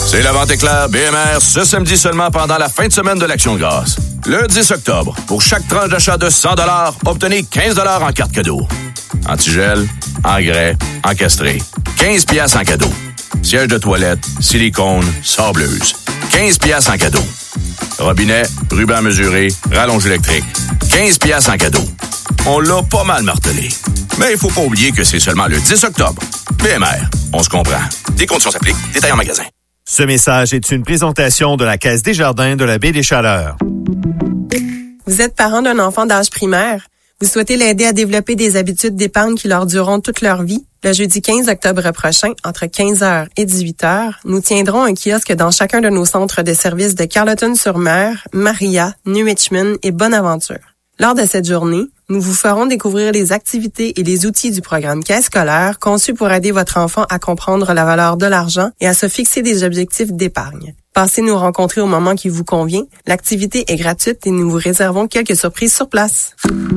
C'est la vente éclair BMR ce samedi seulement pendant la fin de semaine de l'Action de grâce. Le 10 octobre, pour chaque tranche d'achat de 100 $, obtenez 15 $ en carte cadeau. Antigel, engrais, encastré. 15 $ en cadeau. Siège de toilette, silicone, sableuse. 15 $ en cadeau. Robinet, ruban mesuré, rallonge électrique. 15 $ en cadeau. On l'a pas mal martelé. Mais il faut pas oublier que c'est seulement le 10 octobre. BMR, on se comprend. Des conditions s'appliquent. Détails en magasin. Ce message est une présentation de la Caisse Desjardins de la Baie des Chaleurs. Vous êtes parent d'un enfant d'âge primaire? Vous souhaitez l'aider à développer des habitudes d'épargne qui leur dureront toute leur vie? Le jeudi 15 octobre prochain, entre 15h et 18h, nous tiendrons un kiosque dans chacun de nos centres de services de Carleton-sur-Mer, Maria, New Richmond et Bonaventure. Lors de cette journée, nous vous ferons découvrir les activités et les outils du programme Caisse scolaire conçu pour aider votre enfant à comprendre la valeur de l'argent et à se fixer des objectifs d'épargne. Passez nous rencontrer au moment qui vous convient. L'activité est gratuite et nous vous réservons quelques surprises sur place.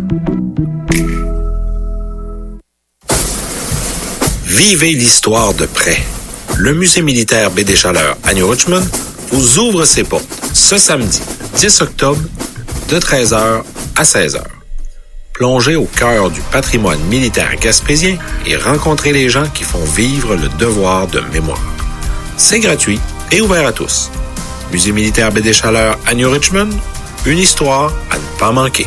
Vivez l'histoire de près. Le Musée militaire Baie des Chaleurs à New Richmond vous ouvre ses portes ce samedi 10 octobre de 13h à 16h. Plongez au cœur du patrimoine militaire gaspésien et rencontrez les gens qui font vivre le devoir de mémoire. C'est gratuit et ouvert à tous. Musée militaire Baie des Chaleurs à New Richmond, une histoire à ne pas manquer.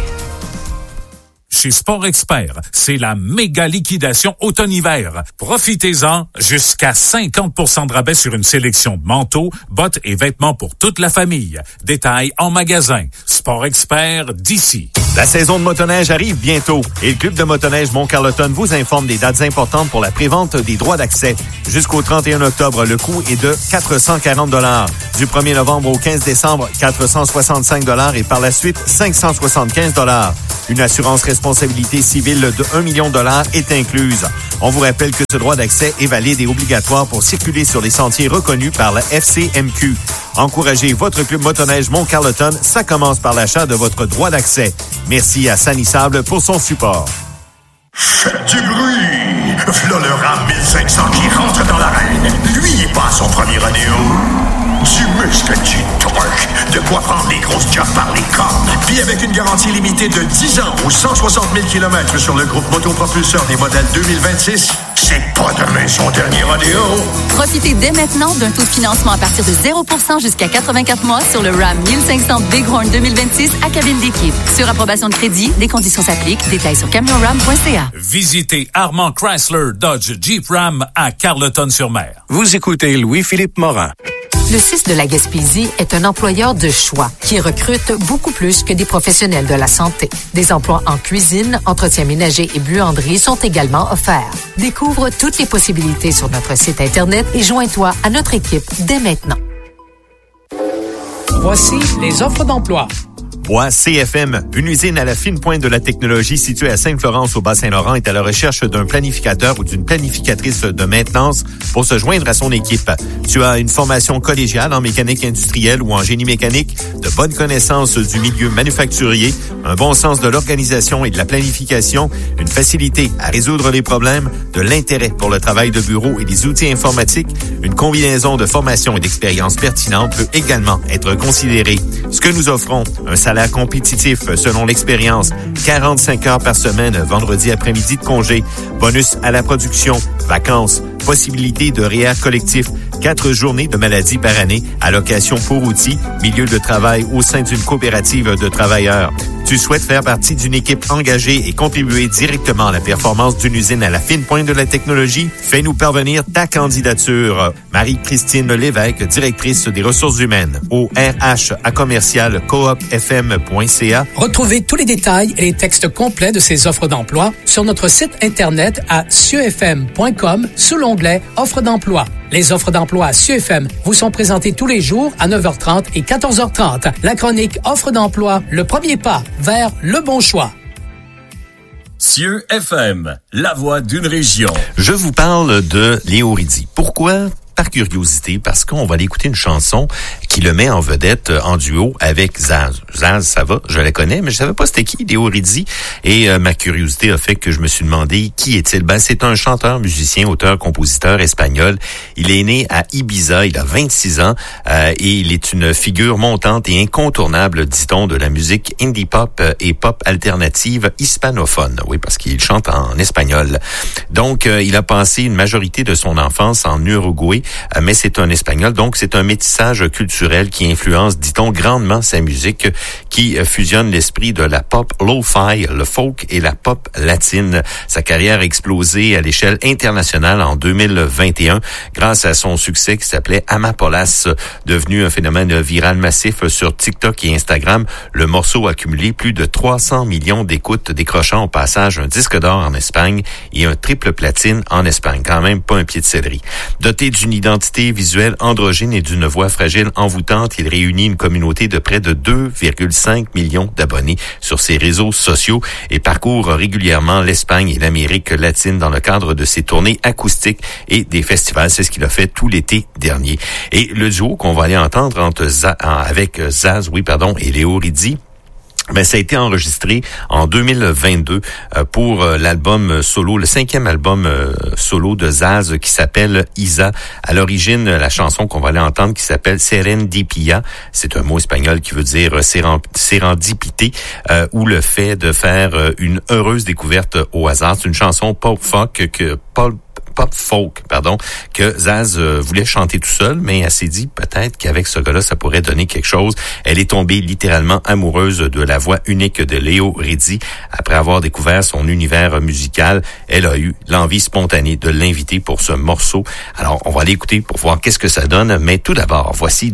Chez Sport Expert, c'est la méga liquidation automne-hiver. Profitez-en, jusqu'à 50% de rabais sur une sélection de manteaux, bottes et vêtements pour toute la famille. Détails en magasin. Sport Expert d'ici. La saison de motoneige arrive bientôt et le Club de motoneige Mont-Carleton vous informe des dates importantes pour la prévente des droits d'accès. Jusqu'au 31 octobre, le coût est de 440 $. Du 1er novembre au 15 décembre, 465 $ et par la suite, 575 $. Une assurance responsabilité civile de 1 million $ est incluse. On vous rappelle que ce droit d'accès est valide et obligatoire pour circuler sur les sentiers reconnus par la FCMQ. Encouragez votre club motoneige Mont-Carleton, ça commence par l'achat de votre droit d'accès. Merci à Sanissable pour son support. Faites du bruit! V'là le Ram 1500 qui rentre dans l'arène. Lui, il passe son premier rodéo. Du muscle, du torque, de quoi prendre les grosses jobs par les cornes. Puis avec une garantie limitée de 10 ans ou 160 000 km sur le groupe motopropulseur des modèles 2026, c'est pas demain son dernier rodéo. Profitez dès maintenant d'un taux de financement à partir de 0% jusqu'à 84 mois sur le Ram 1500 Bighorn 2026 à cabine d'équipe. Sur approbation de crédit, des conditions s'appliquent. Détails sur camionram.ca. Visitez Armand Chrysler Dodge Jeep Ram à Carleton-sur-Mer. Vous écoutez Louis-Philippe Morin. Le CIS de la Gaspésie est un employeur de choix qui recrute beaucoup plus que des professionnels de la santé. Des emplois en cuisine, entretien ménager et buanderie sont également offerts. Découvre toutes les possibilités sur notre site Internet et joins-toi à notre équipe dès maintenant. Voici les offres d'emploi. Bois CFM, une usine à la fine pointe de la technologie située à Sainte-Florence au Bas-Saint-Laurent, est à la recherche d'un planificateur ou d'une planificatrice de maintenance pour se joindre à son équipe. Tu as une formation collégiale en mécanique industrielle ou en génie mécanique, de bonnes connaissances du milieu manufacturier, un bon sens de l'organisation et de la planification, une facilité à résoudre les problèmes, de l'intérêt pour le travail de bureau et des outils informatiques, une combinaison de formation et d'expérience pertinente peut également être considérée. Ce que nous offrons, un salaire compétitif selon l'expérience, 45 heures par semaine, vendredi après-midi de congé, bonus à la production, vacances, possibilité de REER collectif, 4 journées de maladie par année, allocation pour outils, milieu de travail au sein d'une coopérative de travailleurs. Tu souhaites faire partie d'une équipe engagée et contribuer directement à la performance d'une usine à la fine pointe de la technologie? Fais-nous parvenir ta candidature. Marie-Christine Lévesque, directrice des ressources humaines, au RH@coopfm.ca. Retrouvez tous les détails et les textes complets de ces offres d'emploi sur notre site Internet à sieuxfm.com sous l'onglet Offres d'emploi. Les offres d'emploi à CIEUFM vous sont présentées tous les jours à 9h30 et 14h30. La chronique Offres d'emploi, le premier pas vers le bon choix. CIEUFM, la voix d'une région. Je vous parle de Léo Riddy. Pourquoi? par curiosité, parce qu'on va aller écouter une chanson qui le met en vedette en duo avec Zaz. Zaz, ça va, je la connais, mais je savais pas c'était qui, Léo Rizzi. Et ma curiosité a fait que je me suis demandé qui est-il. Ben, c'est un chanteur, musicien, auteur, compositeur espagnol. Il est né à Ibiza, il a 26 ans et il est une figure montante et incontournable, dit-on, de la musique indie pop et pop alternative hispanophone. Oui, parce qu'il chante en espagnol. Donc, il a passé une majorité de son enfance en Uruguay, mais c'est un espagnol, donc c'est un métissage culturel qui influence, dit-on, grandement sa musique, qui fusionne l'esprit de la pop lo-fi, le folk et la pop latine. Sa carrière a explosé à l'échelle internationale en 2021 grâce à son succès qui s'appelait Amapolas, devenu un phénomène viral massif sur TikTok et Instagram. Le morceau a cumulé plus de 300 millions d'écoutes, décrochant au passage un disque d'or en Espagne et un triple platine en Espagne. Quand même pas un pied de céleri. Doté d'une identité visuelle androgyne et d'une voix fragile envoûtante, il réunit une communauté de près de 2,5 millions d'abonnés sur ses réseaux sociaux et parcourt régulièrement l'Espagne et l'Amérique latine dans le cadre de ses tournées acoustiques et des festivals. C'est ce qu'il a fait tout l'été dernier. Et le duo qu'on va aller entendre avec Zaz, et Léo Rizzi, ben, ça a été enregistré en 2022 pour l'album solo, le 5e album solo de Zaz qui s'appelle Isa. À l'origine, la chanson qu'on va aller entendre qui s'appelle Serendipia, c'est un mot espagnol qui veut dire sérendipité ou le fait de faire une heureuse découverte au hasard. C'est une chanson pop folk que Zaz voulait chanter tout seul, mais elle s'est dit peut-être qu'avec ce gars-là, ça pourrait donner quelque chose. Elle est tombée littéralement amoureuse de la voix unique de Léo Rizzi. Après avoir découvert son univers musical, elle a eu l'envie spontanée de l'inviter pour ce morceau. Alors, on va l'écouter pour voir qu'est-ce que ça donne, mais tout d'abord, voici